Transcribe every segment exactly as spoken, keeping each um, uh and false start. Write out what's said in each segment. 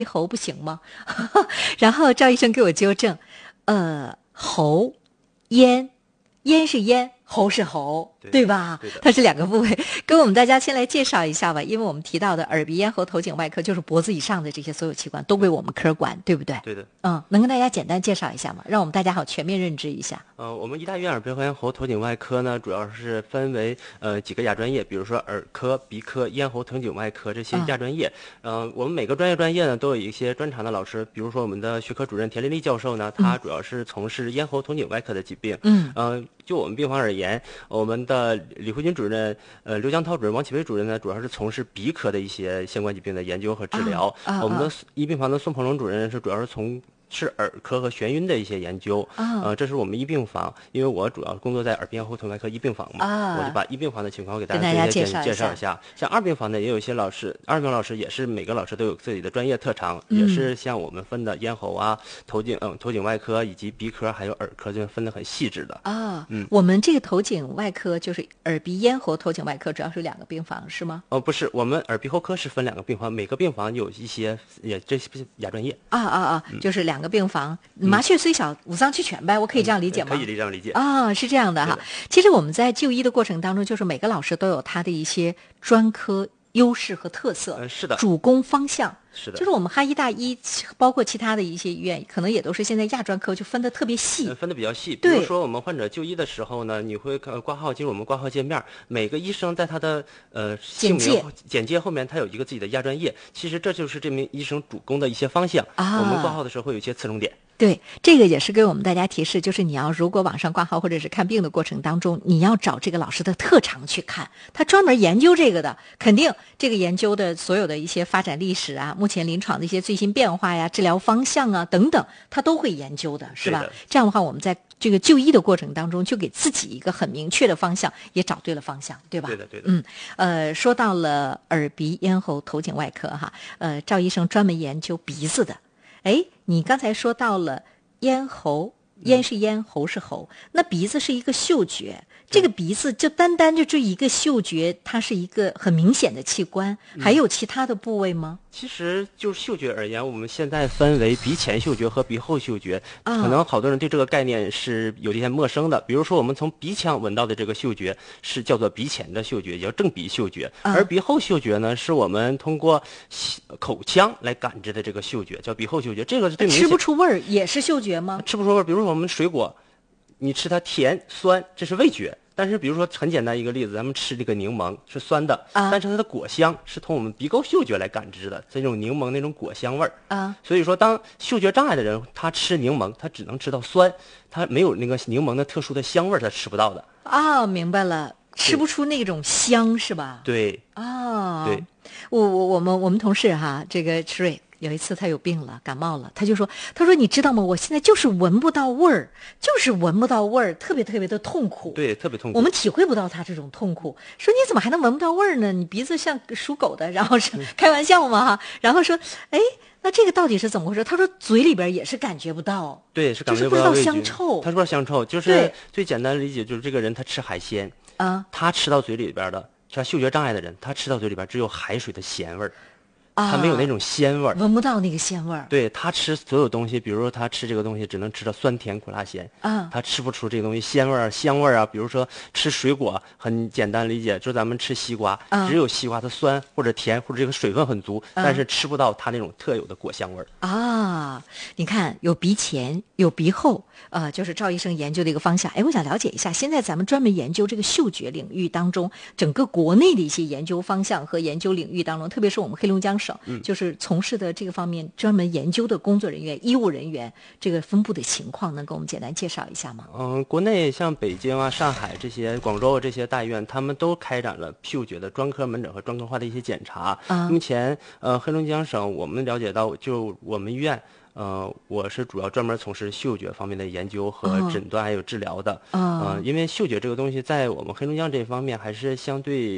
喉不行吗？然后赵医生给我纠正，呃，喉、咽，咽是咽，喉是喉， 对, 对吧？ 对的， 它是两个部位。跟我们大家先来介绍一下吧，因为我们提到的耳鼻咽喉头颈外科就是脖子以上的这些所有器官都归我们科管，对不对？ 对的。 嗯，能跟大家简单介绍一下吗？让我们大家好全面认知一下。 呃，我们医大院耳鼻喉咽喉头颈外科呢，主要是分为呃几个亚专业，比如说耳科、鼻科、咽喉头颈外科这些亚专业。嗯、呃，我们每个专业专业呢都有一些专长的老师，比如说我们的学科主任田林丽教授呢，他主要是从事咽喉头颈外科的疾病。嗯。呃，就我们病房而言，我们的李慧君主任、呃刘江涛主任、王启飞主任呢，主要是从事鼻科的一些相关疾病的研究和治疗。啊啊、我们的医病房的宋鹏龙主任是主要是从是耳科和眩晕的一些研究。啊、呃，这是我们医病房，因为我主要工作在耳鼻咽喉头颈外科医病房嘛。啊，我就把医病房的情况给大家介绍介绍一下。像二病房呢，也有一些老师，二病老师也是每个老师都有自己的专业特长，嗯、也是像我们分的咽喉啊、头颈嗯头颈外科以及鼻科还有耳科，就分得很细致的。 啊，嗯，我们这个头颈外科就是耳鼻咽喉头颈外科，主要是两个病房是吗？ 哦，不是，我们耳鼻喉科是分两个病房，每个病房有一些也这是亚专业。 啊啊啊，嗯、就是两个病房，麻雀虽小，五脏俱全呗，我可以这样理解吗？ 嗯、可以这样理解。 啊，是这样的哈。其实我们在就医的过程当中，就是每个老师都有他的一些专科优势和特色。 嗯，是的。 主攻方向。 是的， 就是我们哈医大医，包括其他的一些医院，可能也都是现在亚专科就分得特别细， 呃、分得比较细。比如说我们患者就医的时候呢，你会挂号进入我们挂号界面，每个医生在他的呃姓名简介后面，他有一个自己的亚专业。其实这就是这名医生主攻的一些方向。啊，我们挂号的时候会有一些侧重点。 对，这个也是给我们大家提示，就是你要如果网上挂号或者是看病的过程当中，你要找这个老师的特长去看，他专门研究这个的，肯定这个研究的所有的一些发展历史啊，目前临床的一些最新变化呀、治疗方向啊等等，他都会研究的，是吧？这样的话，我们在这个就医的过程当中，就给自己一个很明确的方向，也找对了方向，对吧？ 对的，对的。 嗯，呃，说到了耳鼻咽喉头颈外科哈，呃，赵医生专门研究鼻子的。哎，你刚才说到了咽喉，咽是咽，喉是喉，那鼻子是一个嗅觉，这个鼻子就单单就这一个嗅觉，它是一个很明显的器官，还有其他的部位吗？ 其实就嗅觉而言，我们现在分为鼻前嗅觉和鼻后嗅觉，可能好多人对这个概念是有点陌生的。比如说我们从鼻腔闻到的这个嗅觉是叫做鼻前的嗅觉，也叫正鼻嗅觉，而鼻后嗅觉呢是我们通过口腔来感知的这个嗅觉，叫鼻后嗅觉。这个是最明显。 吃不出味儿也是嗅觉吗？ 吃不出味儿，比如说我们水果，你吃它甜酸，这是味觉。但是比如说很简单一个例子，咱们吃这个柠檬是酸的，啊、但是它的果香是从我们鼻沟嗅觉来感知的，这种柠檬那种果香味儿啊。所以说，当嗅觉障碍的人，他吃柠檬，他只能吃到酸，他没有那个柠檬的特殊的香味儿，他吃不到的。 啊，明白了，吃不出那种香是吧？ 对。 啊， 对， 我我我们我们同事哈，这个池瑞。有一次他有病了，感冒了，他就说：“他说你知道吗？我现在就是闻不到味儿，就是闻不到味儿，特别特别的痛苦。 对，特别痛苦。 我们体会不到他这种痛苦。说你怎么还能闻不到味儿呢？你鼻子像属狗的。然后是、嗯、开玩笑嘛哈。然后说，哎，那这个到底是怎么回事？他说嘴里边也是感觉不到， 对，是感觉不到香臭。 他说香臭，就是最简单的理解就是这个人他吃海鲜啊，他吃到嘴里边的，像嗅觉障碍的人，他吃到嘴里边只有海水的咸味儿。”他没有那种鲜味儿、 啊，闻不到那个鲜味儿。 对，他吃所有东西，比如说他吃这个东西，只能吃到酸甜苦辣咸啊，他吃不出这个东西鲜味儿、香味儿啊。比如说吃水果，很简单理解，就咱们吃西瓜，啊、只有西瓜的酸或者甜或者这个水分很足，啊、但是吃不到它那种特有的果香味儿啊。你看，有鼻前，有鼻后，呃，就是赵医生研究的一个方向。哎，我想了解一下，现在咱们专门研究这个嗅觉领域当中，整个国内的一些研究方向和研究领域当中，特别是我们黑龙江省。嗯，就是从事的这个方面专门研究的工作人员、医务人员，这个分布的情况，能给我们简单介绍一下吗？ 嗯，国内像北京啊、上海这些、广州这些大医院，他们都开展了嗅觉的专科门诊和专科化的一些检查。啊，目前呃，黑龙江省我们了解到，就我们医院。呃，我是主要专门从事嗅觉方面的研究和诊断还有治疗的。嗯、uh, 呃，因为嗅觉这个东西在我们黑龙江这方面还是相对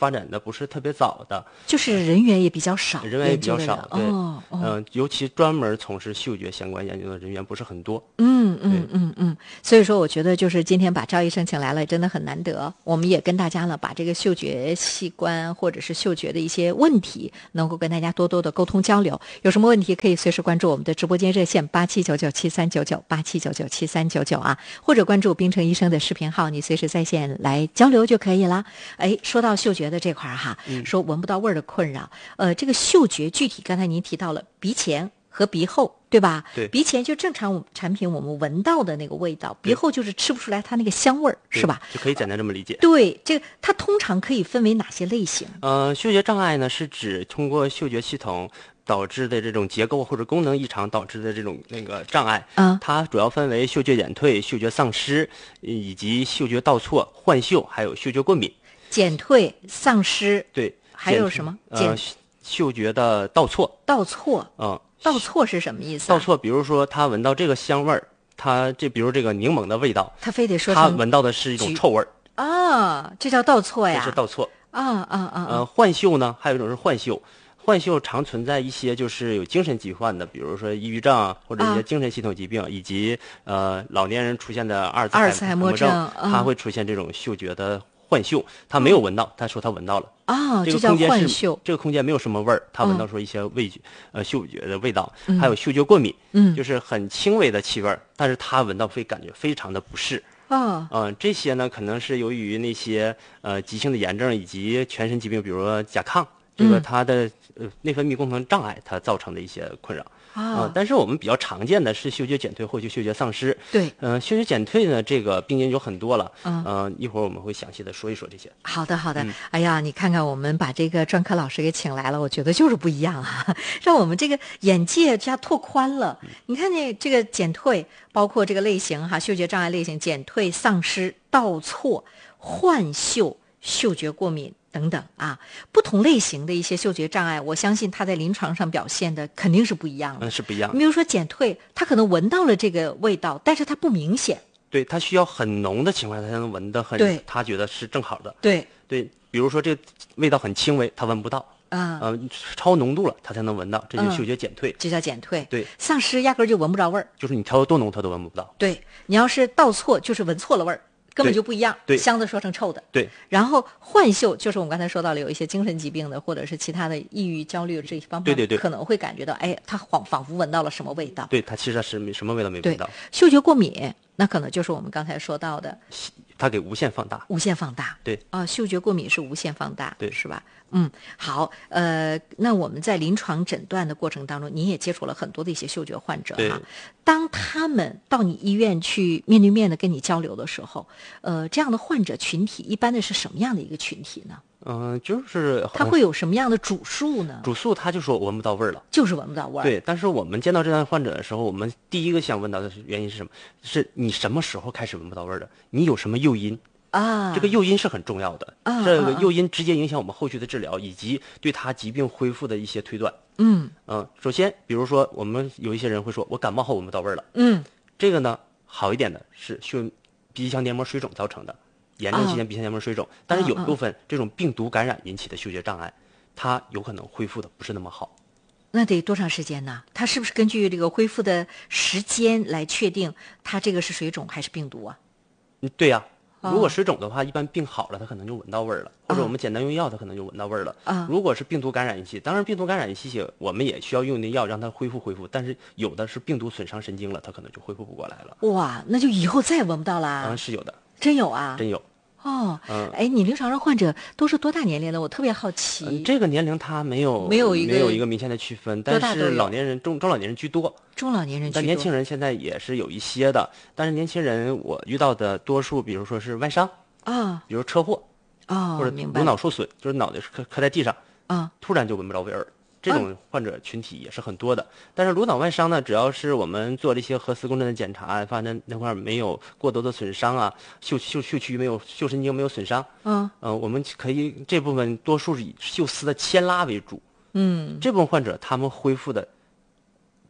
发展的不是特别早的， 就是人员也比较少， 人员也比较少，对， 哦哦、 呃，尤其专门从事嗅觉相关研究的人员不是很多。 嗯嗯嗯嗯，所以说我觉得就是今天把赵医生请来了，真的很难得。我们也跟大家呢把这个嗅觉器官或者是嗅觉的一些问题，能够跟大家多多的沟通交流。有什么问题可以随时关注我们的直播间热线八七九九七三九九八七九九七三九九啊，或者关注冰城医生的视频号，你随时在线来交流就可以了。哎，说到嗅觉的这块哈， 嗯、 说闻不到味儿的困扰，呃，这个嗅觉具体刚才您提到了鼻前和鼻后，对吧？ 对， 鼻前就正常产品我们闻到的那个味道，鼻后就是吃不出来它那个香味儿，是吧？ 就可以简单这么理解。 对，这个它通常可以分为哪些类型？ 呃，嗅觉障碍呢，是指通过嗅觉系统导致的这种结构或者功能异常导致的这种那个障碍。 啊， 它主要分为嗅觉减退、嗅觉丧失，以及嗅觉倒错、幻嗅，还有嗅觉过敏。 减退、丧失， 对， 还有什么？ 呃，嗅觉的倒错。 倒错， 嗯。 倒错是什么意思、啊？ 倒错，比如说他闻到这个香味儿，他这比如这个柠檬的味道， 他非得说他闻到的是一种臭味儿啊，这叫倒错呀？ 这是倒错啊啊啊！ 呃，幻嗅呢，还有一种是幻嗅，幻嗅常存在一些就是有精神疾患的，比如说抑郁症啊，或者一些精神系统疾病，啊、以及呃老年人出现的阿尔阿尔茨海默症， 嗯、他会出现这种嗅觉的幻嗅，他没有闻到，他说他闻到了。 啊， 这个空间幻嗅， 这个空间没有什么味儿，他闻到说一些味觉、嗯、呃嗅觉的味道， 嗯、 还有嗅觉过敏， 嗯， 就是很轻微的气味，但是他闻到会感觉非常的不适。 啊， 嗯、呃，这些呢可能是由于那些呃急性的炎症以及全身疾病，比如说甲亢，这个它的、呃、内分泌功能障碍，它造成的一些困扰。 啊、 呃，但是我们比较常见的是嗅觉减退或者嗅觉丧失。 对， 嗯、呃，嗅觉减退呢，这个病因有很多了。 嗯， 呃，一会儿我们会详细的说一说这些。 好的，好的。 嗯、 哎呀，你看看我们把这个专科老师给请来了，我觉得就是不一样啊，让我们这个眼界加拓宽了。嗯、你看那这个减退，包括这个类型哈，嗅觉障碍类型，减退、丧失、倒错、幻嗅、嗅觉过敏。等等啊，不同类型的一些嗅觉障碍，我相信它在临床上表现的肯定是不一样的。 嗯，是不一样的。 比如说减退，他可能闻到了这个味道，但是它不明显。 对，他需要很浓的情况下才能闻得很， 对， 他觉得是正好的。 对对，比如说这个味道很轻微，他闻不到啊， 呃，超浓度了，他才能闻到，这就是嗅觉减退。 嗯、这叫减退。 对， 丧失压根儿就闻不着味儿， 就是你调多浓他都闻不到。 对，你要是倒错，就是闻错了味儿。根本就不一样， 对， 香的说成臭的， 对。 然后幻嗅就是我们刚才说到了，有一些精神疾病的，或者是其他的抑郁、焦虑这一方面， 对对对， 可能会感觉到，哎，他仿仿佛闻到了什么味道。 对，他其实是什么味道没闻到。 嗅觉过敏，那可能就是我们刚才说到的， 它给无限放大， 无限放大。 对啊，嗅觉过敏是无限放大， 对， 是吧？嗯，好，呃，那我们在临床诊断的过程当中，您也接触了很多的一些嗅觉患者哈。当他们到你医院去面对面的跟你交流的时候，呃，这样的患者群体一般的是什么样的一个群体呢？ 嗯、呃，就是他会有什么样的主诉呢？ 主诉他就说闻不到味儿了， 就是闻不到味儿。 对，但是我们见到这样患者的时候，我们第一个想问到的原因是什么？是你什么时候开始闻不到味儿的？你有什么诱因？ 啊， 这个诱因是很重要的， 啊、 这个诱因直接影响我们后续的治疗，以及对他疾病恢复的一些推断。 嗯嗯、呃，首先，比如说我们有一些人会说，我感冒后闻不到味儿了。 嗯， 这个呢，好一点的是嗅鼻腔黏膜水肿造成的，炎症期间鼻腔黏膜水肿，啊、但是有一部分这种病毒感染引起的嗅觉障碍，它有可能恢复的不是那么好。 那得多长时间呢？它是不是根据这个恢复的时间来确定它这个是水肿还是病毒啊？ 嗯，对呀、啊。如果水肿的话，一般病好了，它可能就闻到味儿了，或者我们简单用药，它可能就闻到味儿了。 啊， 如果是病毒感染引起，当然病毒感染引起，我们也需要用那药让它恢复恢复，但是有的是病毒损伤神经了，它可能就恢复不过来了。 哇，那就以后再也闻不到啦。 嗯，是有的， 真有啊， 真有。 哦， 嗯， 哎，你临床上患者都是多大年龄的？我特别好奇。 嗯、这个年龄他没有没有一个没有一个明显的区分，但是老年人中中老年人居多， 中老年人居多， 但年轻人现在也是有一些的，但是年轻人我遇到的多数，比如说是外伤啊， 比如车祸啊， 或者颅脑受损，就是脑袋磕磕在地上啊， 突然就闻不着味儿。这种患者群体也是很多的，但是颅脑外伤呢，只要是我们做了一些核磁共振的检查，发现那块没有过多的损伤啊，嗅嗅嗅区没有嗅神经没有损伤， 嗯， 呃，我们可以这部分多数是以嗅丝的牵拉为主， 嗯， 这部分患者他们恢复的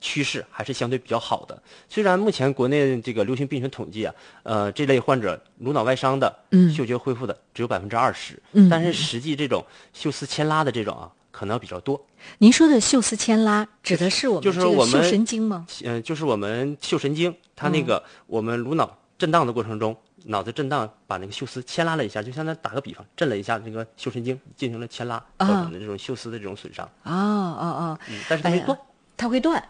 趋势还是相对比较好的。虽然目前国内这个流行病学统计啊，呃，这类患者颅脑外伤的， 嗯， 嗅觉恢复的只有百分之二十， 嗯， 但是实际这种嗅丝牵拉的这种啊，可能要比较多。 您说的嗅丝牵拉指的是我们就是这个我们嗅神经吗？ 嗯、呃，就是我们嗅神经，它那个、我们颅脑震荡的过程中，脑子震荡把那个嗅丝牵拉了一下，就相当于打个比方，震了一下那个嗅神经进行了牵拉，造成的这种嗅丝的这种损伤。 哦哦哦， 嗯，但是它会断。 它会断，